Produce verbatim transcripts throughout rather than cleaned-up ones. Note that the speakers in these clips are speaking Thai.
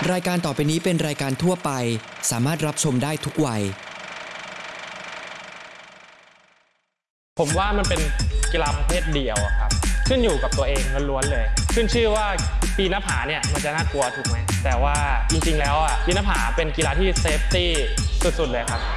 รายการต่อไปนี้เป็นรายการทั่วไปสามารถรับชมได้ทุกวัยผมว่ามันเป็นกีฬาประเภทเดียวครับขึ้นอยู่กับตัวเองล้วนๆเลยขึ้นชื่อว่าปีนหน้าผาเนี่ยมันจะน่ากลัวถูกไหมแต่ว่าจริงๆแล้วอ่ะปีนหน้าผาเป็นกีฬาที่เซฟตี้สุดๆเลยครับ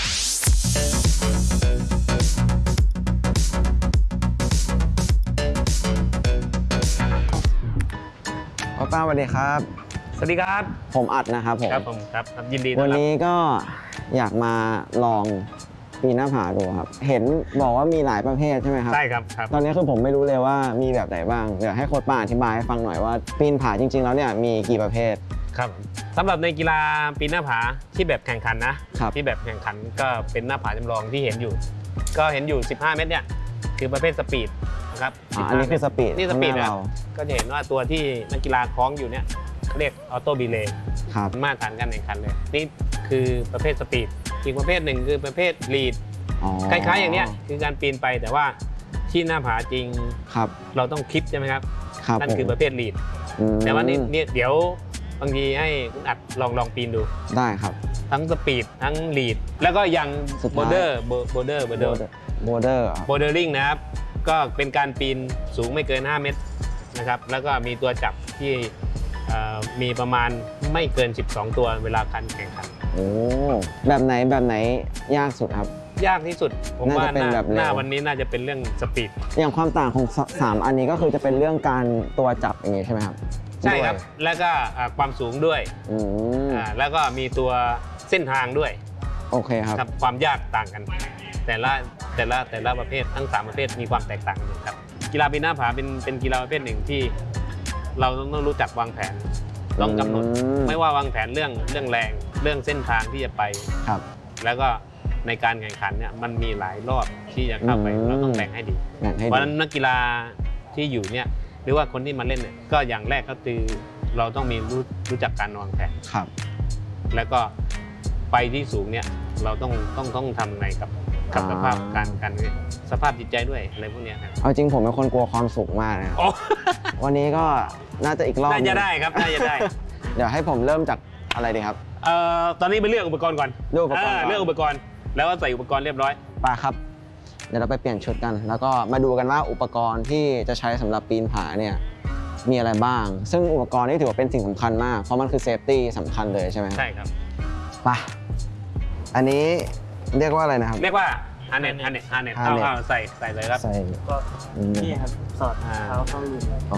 พ่อป้าสวัสดีครับสวัสดีครับผมอัดนะครับผมครับผมครับยินดีวันนี้ก็อยากมาลองปีนหน้าผาดูครับเห็นบอกว่ามีหลายประเภทใช่ไหมครับใช่ครับตอนนี้คือผมไม่รู้เลยว่ามีแบบไหนบ้างเดี๋ยวให้โค้ชป้าอธิบายให้ฟังหน่อยว่าปีนผาจริงๆแล้วเนี่ยมีกี่ประเภทครับสำหรับในกีฬาปีนหน้าผาที่แบบแข่งขันนะที่แบบแข่งขันก็เป็นหน้าผาจำลองที่เห็นอยู่ก็เห็นอยู่สิบห้าเมตรเนี่ยคือประเภทสปีดนะครับอันนี้คือสปีดนี่สปีดเราก็จะเห็นว่าตัวที่นักกีฬาคล้องอยู่เนี่ยเรียกออโต้บีเลย์มาตรฐานการแข่งขันเลยนี่คือประเภทสปีดอีกประเภทหนึ่งคือประเภทลีดคล้ายๆอย่างเนี้ยคือการปีนไปแต่ว่าที่หน้าผาจริงเราต้องคลิปใช่ไหมครับนั่นคือประเภทลีดแต่ว่านี่เดี๋ยวบางทีให้คุณอัดลองลองปีนดูได้ครับทั้งสปีดทั้งลีดแล้วก็ยังโบเดอร์โบเดอร์โบเดอร์โบเดอร์โบเดอร์ลิงนะครับก็เป็นการปีนสูงไม่เกินห้าเมตรนะครับแล้วก็มีตัวจับที่มีประมาณไม่เกินสิบสองตัวเวลาการแข่งขันโอ้แบบไหนแบบไหนยากสุดครับยากที่สุดผมว่าหน้าวันนี้น่าจะเป็นเรื่องสปีดอย่างความต่างของสามอันนี้ก็คือจะเป็นเรื่องการตัวจับอย่างนี้ใช่ไหมครับใช่ครับแล้วก็ความสูงด้วยแล้วก็มีตัวเส้นทางด้วยโอเคครับความยากต่างกันแต่ละแต่ละแต่ละประเภททั้งสามประเภทมีความแตกต่างกันครับกีฬาปีนหน้าผาเป็นเป็นกีฬาประเภทหนึ่งที่เราต้องรู้จักวางแผนต้องกำหนดไม่ว่าวางแผนเรื่องเรื่องแรงเรื่องเส้นทางที่จะไปครับแล้วก็ในการแข่งขันเนี่ยมันมีหลายรอบที่จะเข้าไปเราต้องแบ่งให้ดีเพราะฉะนั้นนักกีฬาที่อยู่เนี่ยหรือว่าคนที่มาเล่นเนี่ยก็อย่างแรกก็คือเราต้องมีรู้รู้จักการวางแผนครับแล้วก็ไปที่สูงเนี่ยเราต้องต้องต้องทำไงกับกับสภาพการการสภาพจิตใจด้วยอะไรพวกนี้ครับเอาจริงผมเป็นคนกลัวความสูงมากนะวันนี้ก็น่าจะอีกรอบน่าจะได้ครับน่าจะได้เดี๋ยวให้ผมเริ่มจากอะไรดีครับเอ่อตอนนี้ไปเลือกอุปกรณ์ก่อนเลือกอุปกรณ์เลือกอุปกรณ์แล้วก็ใส่อุปกรณ์เรียบร้อยไปครับเดี๋ยวเราไปเปลี่ยนชุดกันแล้วก็มาดูกันว่าอุปกรณ์ที่จะใช้สำหรับปีนผาเนี่ยมีอะไรบ้างซึ่งอุปกรณ์นี้ถือว่าเป็นสิ่งสำคัญมากเพราะมันคือเซฟตี้สำคัญเลยใช่ไหมใช่ครับไปอันนี้เรียกว่าอะไรนะครับเรียกว่าฮาร์เน็ตฮาร์เน็ตฮาร์เน็ตเอาใส่ใส่เลยครับใส่ก็นี่ครับสอดเท้าเข้ารู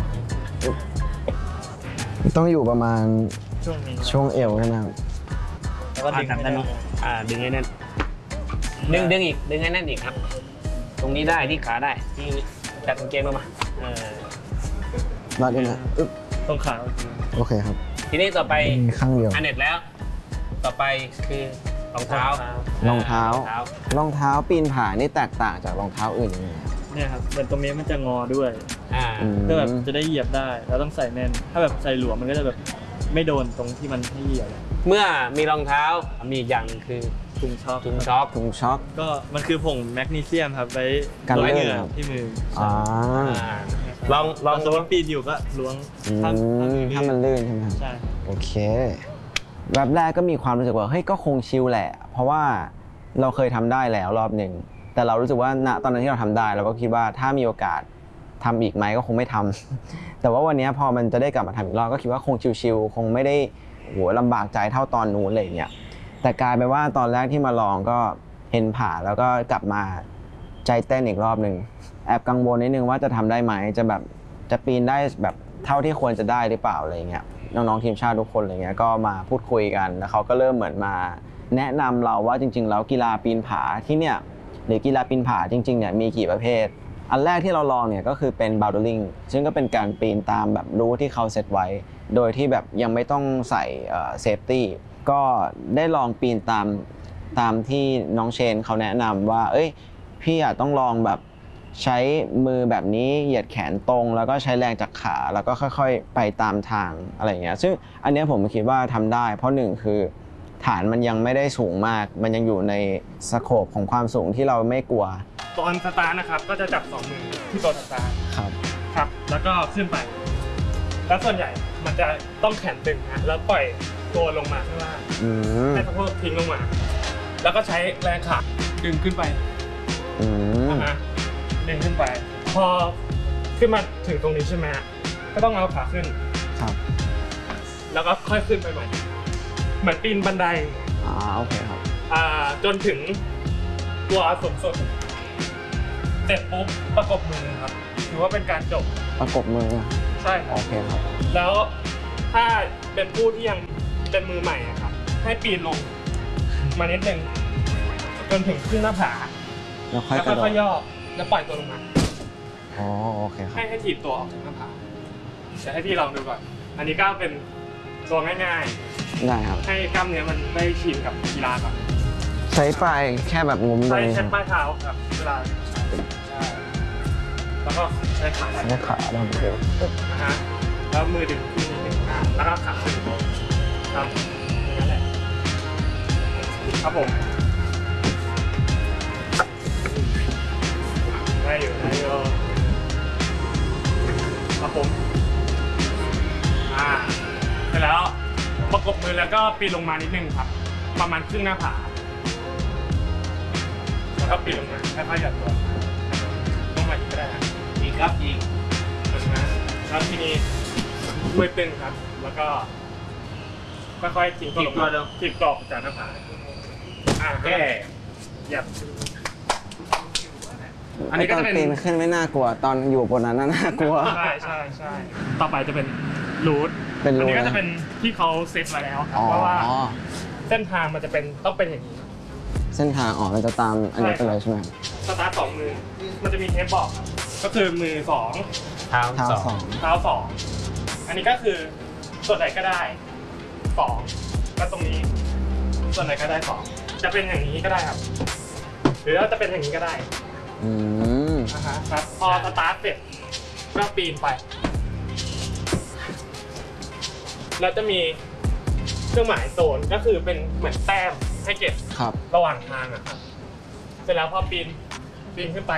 ต้องอยู่ประมาณช่วงนี้ช่วงเอวใช่ไหมครับแล้วก็ดึงให้แน่นอ่าดึงให้แน่นดึงดึงอีกดึงให้แน่นอีกครับตรงนี้ได้ที่ขาได้ที่จับกางเกงลงมาเออรัดด้วยนะตรงขาโอเคครับทีนี้ต่อไปข้างเดียวฮาร์เน็ตแล้วต่อไปคือรองเท้ารองเท้ารองเท้าปีนผานี่แตกต่างจากรองเท้าอื่นยังไงเนี่ยครับเหมือนตรงนี้มันจะงอด้วยเพื่อแบบจะได้เหยียบได้แล้วต้องใส่แน่นถ้าแบบใส่หลวมมันก็จะแบบไม่โดนตรงที่มันให้เหยียบเมื่อมีรองเท้ามีอย่างคือถุงช็อคถุงช็อคถุงช็อคก็มันคือผงแมกนีเซียมครับไว้กันเหงื่อที่มืออ๋อลองลองสมมติปีนอยู่ก็ล้วงถ้ามันลื่นใช่ไหมใช่โอเคแบบแรกก็มีความรู้สึกว่าเฮ้ยก็คงชิลแหละเพราะว่าเราเคยทำได้แล้วรอบหนึ่งแต่เรารู้สึกว่าณตอนนั้นที่เราทำได้เราก็คิดว่าถ้ามีโอกาสทำอีกไหมก็คงไม่ทำแต่ว่าวันนี้พอมันจะได้กลับมาทำอีกรอบก็คิดว่าคงชิลๆคงไม่ได้โหลำบากใจเท่าตอนนู้นเลยเนี่ยแต่กลายไปว่าตอนแรกที่มาลองก็เห็นผ่าแล้วก็กลับมาใจเต้นอีกรอบหนึ่งแอบกังวลนิดนึงว่าจะทำได้ไหมจะแบบจะปีนได้แบบเท่าที่ควรจะได้หรือเปล่าอะไรเงี้ยน้องๆทีมชาติทุกคนอะไรเงี้ยก็มาพูดคุยกันแล้วเขาก็เริ่มเหมือนมาแนะนำเราว่าจริงๆแล้วกีฬาปีนผาที่เนี่ยหรือกีฬาปีนผาจริงๆเนี่ยมีกี่ประเภทอันแรกที่เราลองเนี่ยก็คือเป็น bouldering ซึ่งก็เป็นการปีนตามแบบรูที่เขาเซตไว้โดยที่แบบยังไม่ต้องใส่เซฟตี้ก็ได้ลองปีนตามตามที่น้องเชนเขาแนะนำว่าเอ้ยพี่อยากต้องลองแบบใช้มือแบบนี้เหยียดแขนตรงแล้วก็ใช้แรงจากขาแล้วก็ค่อยๆไปตามทางอะไรอย่างเงี้ยซึ่งอันนี้ผมคิดว่าทำได้เพราะหนึ่งคือฐานมันยังไม่ได้สูงมากมันยังอยู่ในสโคปของความสูงที่เราไม่กลัวตอนสตาร์ทนะครับก็จะจับสองมือที่ตัวสตาร์ทครับครับแล้วก็ขึ้นไปแล้วส่วนใหญ่มันจะต้องแขนตึงนะแล้วปล่อยตัวลงมาข้างล่างให้สะโพกทิ้งลงมาแล้วก็ใช้แรงขาดึงขึ้นไปนะดึงขึ้นไป พอขึ้นมาถึงตรงนี้ใช่ไหมฮะก็ต้องเอาขาขึ้นครับแล้วก็ค่อยขึ้นไปใหม่เหมือนปีนบันไดอ่าโอเคครับอ่าจนถึงตัวสูงสุดเสร็จปุ๊บประกบมือครับถือว่าเป็นการจบประกบมือใช่โอเคครับแล้วถ้าเป็นผู้ที่ยังเป็นมือใหม่ครับให้ปีนลงมานิดนึงจนถึงขึ้นหน้าผาแล้วค่อยๆย่อแล้วปล่อยตัวลงมาอ๋อโอเคครับให้ให้ถีบตัวออกจากหน้าผาเดี๋ยวให้พี่ลองดูก่อนอันนี้ก็เป็นตัวง่ายๆได้ครับให้กล้ามเนื้อมันได้ชินกับกีฬาก่อนใช้ปลายแค่แบบงุ้มเลยใช้ปลายเท้าครับเวลาแล้วก็ใช้ขาใช้ขาดันเร็วนะฮะแล้วมือดึงขึ้นนิดนึงแล้วก็ขาขึ้นครับอย่างนั้นแหละครับผมได้อยู่ได้อยู่ครับผมอ่าเสร็จแล้วประกบมือแล้วก็ปีนลงมานิดนึงครับประมาณครึ่งหน้าผาแล้วก็ปีนลงมาค่อยๆหย่อนตัวลงมาอีกก็ได้อีกครับอีกนะแล้วทีนี้มือตึงครับแล้วก็ค่อยๆทิ้งตัวลงมาทิ้งกรอบจากหน้าผาอ่าแค่หยับอันนี้ก็จะเป็นปีนขึ้นไม่น่ากลัวตอนอยู่บนนั้นน่ากลัวใช่ใช่ใช่ต่อไปจะเป็นรูทอันนี้ก็จะเป็นที่เขาเซตไว้แล้วครับเพราะว่าเส้นทางมันจะเป็นต้องเป็นอย่างนี้เส้นทางออกเราจะตามอันนี้ไปเลยใช่ไหมสตาร์ทสองมือมันจะมีเทปบอกก็คือมือสองเท้าสองเท้าสองอันนี้ก็คือส่วนไหนก็ได้สองก็ตรงนี้ส่วนไหนก็ได้สองจะเป็นอย่างนี้ก็ได้ครับหรือว่าจะเป็นอย่างนี้ก็ได้อืมครับพอสตาร์ทเสร็จก็ปีนไปแล้วจะมีเครื่องหมายโซนก็คือเป็นเหมือนแต้มให้เก็บระหว่างทางอะครับเสร็จแล้วพอปีนปีนขึ้นไป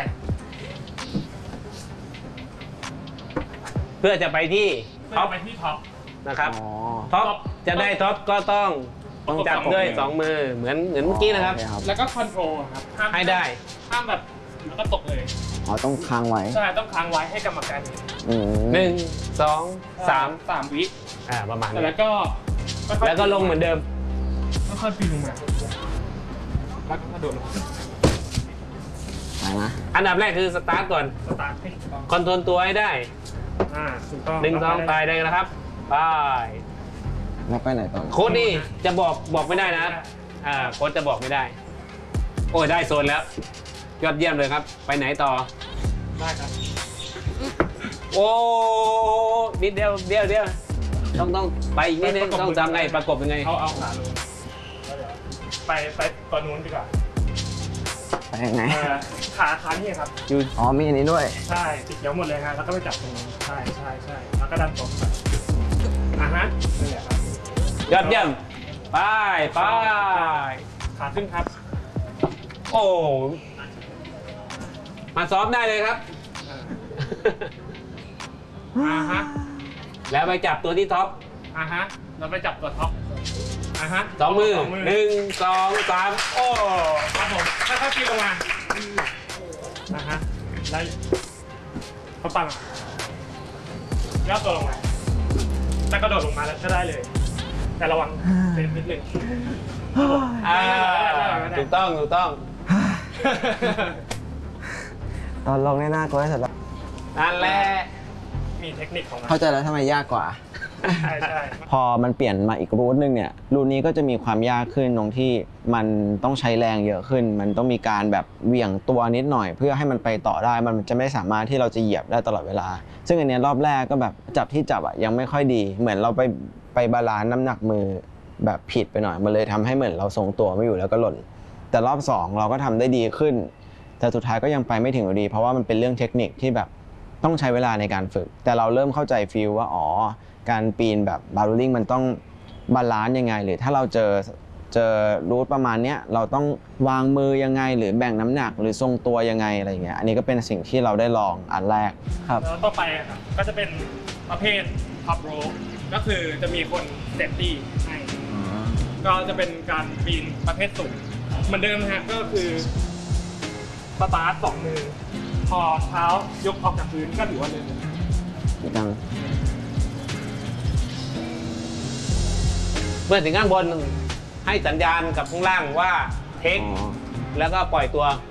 เพื่อจะไปที่ท็อปไปที่ท็อปนะครับท็อปจะได้ท็อปก็ต้องต้องจับด้วยสองมือเหมือนเหมือนเมื่อกี้นะครับแล้วก็คอนโทรลครับให้ได้ห้ามแบบแล้วก็ตกเลยอ๋อต้องค้างไว้ใช่ต้องค้างไว้ให้กรรมการหนึ่งสองสามสามวิอ่าประมาณนี้แล้วก็แล้วก็ลงเหมือนเดิมค่อยๆปีนลงมาแล้วก็กระโดดลงไปนะอันดับแรกคือสตาร์ทก่อนสตาร์ทให้คอนโทรลตัวให้ได้อ่าถูกต้องหนึ่งสองไปได้นะครับไปแล้วไปไหนต่อโค้ดนี่จะบอกบอกไม่ได้นะอ่าโค้ดจะบอกไม่ได้โอ้ยได้โซนแล้วยอดเยี่ยมเลยครับไปไหนต่อได้ครับโอ้นิดเดียวเดียวเดียวต้องต้องไปอีกนิดนึงต้องจำไงประกบยังไงเอาเอาขาลงไปไปตัวนู้นดีกว่าไปยังไงขาขานี่ครับอยู่อ๋อมีอันนี้ด้วยใช่ติดเขียวหมดเลยครับแล้วก็ไปจับตรงนี้ใช่ใช่ใช่แล้วก็ดันตรงไปอ่ะฮะนี่แหละครับยอดเยี่ยมไปไปขาขึ้นครับโอ้มาซ้อมได้เลยครับอ่าฮะแล้วไปจับตัวที่ท็อปอ่าฮะเราไปจับตัวท็อปอ่าฮะสองมือหนึ่งสองสามโอ้ครับผมถ้าเขาปีนลงมาอ่าฮะแล้วเขาปังย่อตัวลงมาแต่กระโดดลงมาแล้วก็ได้เลยแต่ระวังเซฟนิดนึงอ่าถูกต้องถูกต้องตอนลงเนี่ยน่ากลัวที่สุดแล้วนั่นแหละมีเทคนิคของมันเข้าใจแล้วทำไมยากกว่าใช่ใช่พอมันเปลี่ยนมาอีกรูทนึงเนี่ยรูทนี้ก็จะมีความยากขึ้นตรงที่มันต้องใช้แรงเยอะขึ้นมันต้องมีการแบบเหวี่ยงตัวนิดหน่อยเพื่อให้มันไปต่อได้มันจะไม่สามารถที่เราจะเหยียบได้ตลอดเวลาซึ่งอันนี้รอบแรกก็แบบจับที่จับอ่ะยังไม่ค่อยดีเหมือนเราไปไปบาลานซ์น้ำหนักมือแบบผิดไปหน่อยมันเลยทำให้เหมือนเราทรงตัวไม่อยู่แล้วก็หล่นแต่รอบสองเราก็ทำได้ดีขึ้นแต่สุดท้ายก็ยังไปไม่ถึงอยู่ดีเพราะว่ามันเป็นเรื่องเทคนิคที่แบบต้องใช้เวลาในการฝึกแต่เราเริ่มเข้าใจฟีลว่าอ๋อการปีนแบบบาร์โรลลิ่งมันต้องบาลานซ์ยังไงหรือถ้าเราเจอเจอรูทประมาณนี้เราต้องวางมือยังไงหรือแบ่งน้ำหนักหรือทรงตัวยังไงอะไรอย่างเงี้ยอันนี้ก็เป็นสิ่งที่เราได้ลองอันแรกครับแล้วต่อไปครับก็จะเป็นประเภทท็อปโรปก็คือจะมีคนเซฟตี้ให้ก็จะเป็นการปีนประเภทสูงเหมือนเดิมนะฮะก็คือสตาร์ทสองมือพอเท้ายกออกจากพื้นก็ถือว่าเดินดังเมื่อถึงข้างบนให้สัญญาณกับข้างล่างว่าเทคอ๋อแล้วก็ปล่อยตัว